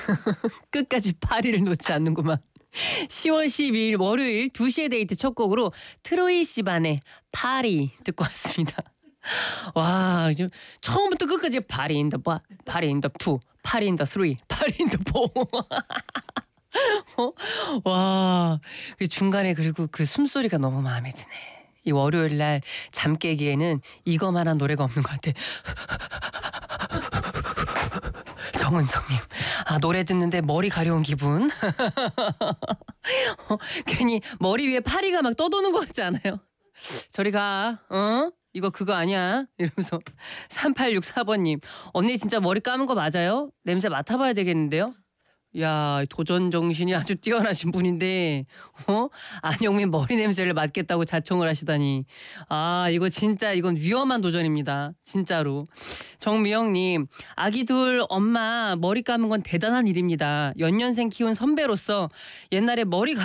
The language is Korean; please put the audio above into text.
끝까지 파리를 놓지 않는구만. 10월 12일 월요일 2시에 데이트 첫 곡으로 트로이 시반의 파리 듣고 왔습니다. 와, 지금 처음부터 끝까지 파리 인더 바, 파리 인더 투, 파리 인더 쓰리, 파리 인더 포. 와, 그 중간에 그리고 그 숨소리가 너무 마음에 드네. 이 월요일 날 잠 깨기에는 이거만한 노래가 없는 것 같아. 정은성님, 아, 노래 듣는데 머리 가려운 기분. 괜히 머리 위에 파리가 막 떠도는 것 같지 않아요? 저리 가, 어? 이거 그거 아니야? 이러면서 3864번님, 언니 진짜 머리 감은 거 맞아요? 냄새 맡아봐야 되겠는데요? 야, 도전 정신이 아주 뛰어나신 분인데, 안영민 머리 냄새를 맡겠다고 자청을 하시다니. 아, 이거 진짜 이건 위험한 도전입니다. 진짜로. 정미영님, 아기 둘 엄마 머리 감은 건 대단한 일입니다. 연년생 키운 선배로서 옛날에 머리